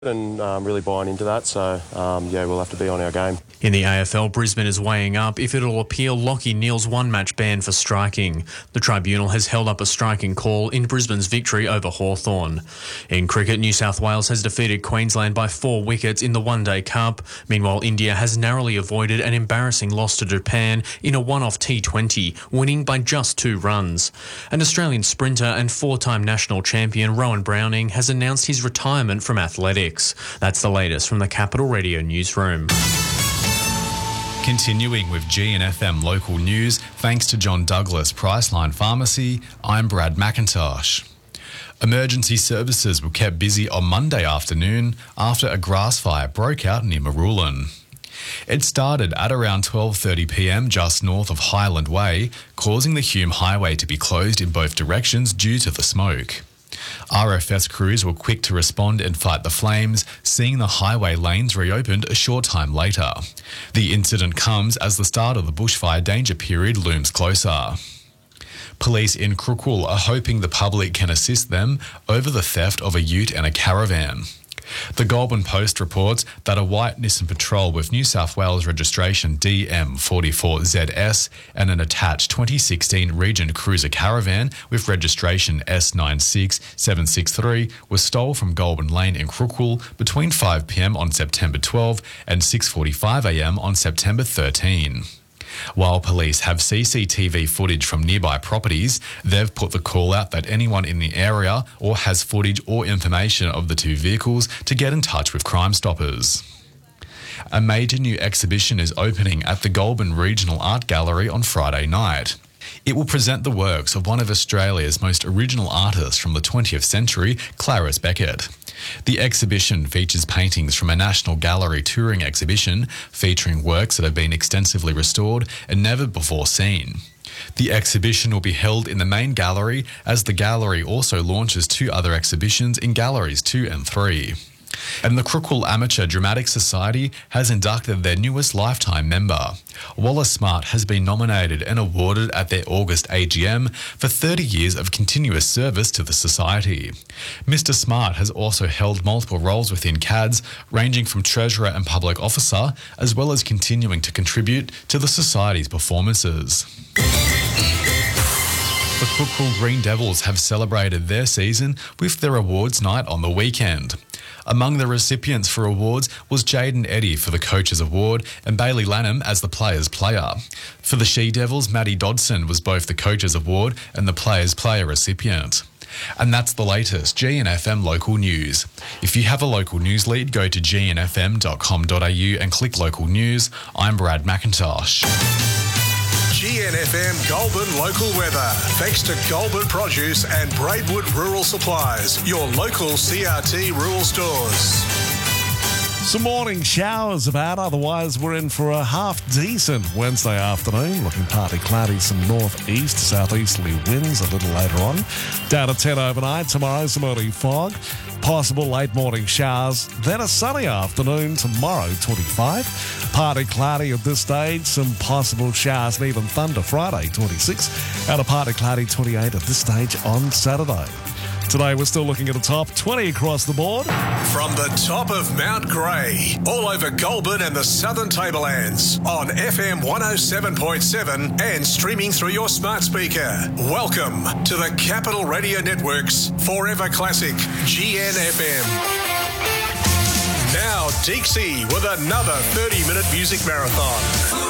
and really buying into that. So, we'll have to be on our game. In the AFL, Brisbane is weighing up if it'll appeal Lachie Neale's one-match ban for striking. The tribunal has held up a striking call in Brisbane's victory over Hawthorn. In cricket, New South Wales has defeated Queensland by 4 wickets in the One Day Cup. Meanwhile, India has narrowly avoided an embarrassing loss to Japan in a one-off T20, winning by just 2 runs. An Australian sprinter and 4-time national champion Rowan Browning has announced his retirement from athletics. That's the latest from the Capital Radio newsroom. Continuing with GNFM local news, thanks to John Douglas Priceline Pharmacy, I'm Brad McIntosh. Emergency services were kept busy on Monday afternoon after a grass fire broke out near Marulan. It started at around 12:30pm just north of Highland Way, causing the Hume Highway to be closed in both directions due to the smoke. RFS crews were quick to respond and fight the flames, seeing the highway lanes reopened a short time later. The incident comes as the start of the bushfire danger period looms closer. Police in Crookwell are hoping the public can assist them over the theft of a ute and a caravan. The Goulburn Post reports that a white Nissan Patrol with New South Wales registration DM44ZS and an attached 2016 Regent Cruiser Caravan with registration S96763 was stole from Goulburn Lane in Crookwell between 5pm on September 12 and 6:45am on September 13. While police have CCTV footage from nearby properties, they've put the call out that anyone in the area or has footage or information of the 2 vehicles to get in touch with Crime Stoppers. A major new exhibition is opening at the Goulburn Regional Art Gallery on Friday night. It will present the works of one of Australia's most original artists from the 20th century, Clarice Beckett. The exhibition features paintings from a National Gallery touring exhibition featuring works that have been extensively restored and never before seen. The exhibition will be held in the main gallery as the gallery also launches 2 other exhibitions in galleries 2 and 3. And the Crookwell Amateur Dramatic Society has inducted their newest lifetime member. Wallace Smart has been nominated and awarded at their August AGM for 30 years of continuous service to the society. Mr. Smart has also held multiple roles within CADS, ranging from treasurer and public officer, as well as continuing to contribute to the society's performances. The Crookwell Green Devils have celebrated their season with their awards night on the weekend. Among the recipients for awards was Jaden Eddy for the Coach's Award and Bailey Lanham as the Player's Player. For the She-Devils, Maddie Dodson was both the Coach's Award and the Player's Player recipient. And that's the latest GNFM local news. If you have a local news lead, go to gnfm.com.au and click local news. I'm Brad McIntosh. GNFM Goulburn local weather. Thanks to Goulburn Produce and Braidwood Rural Supplies, your local CRT rural stores. Some morning showers about, otherwise we're in for a half-decent Wednesday afternoon. Looking partly cloudy, some northeast, southeasterly winds a little later on. Down to 10 overnight. Tomorrow, some early fog. Possible late morning showers. Then a sunny afternoon tomorrow, 25. Partly cloudy at this stage. Some possible showers and even thunder Friday, 26. And a partly cloudy 28 at this stage on Saturday. Today we're still looking at a top 20 across the board. From the top of Mount Grey, all over Goulburn and the Southern Tablelands, on FM 107.7 and streaming through your smart speaker. Welcome to the Capital Radio Network's Forever Classic, GNFM. Now Deeksy with another 30-minute music marathon.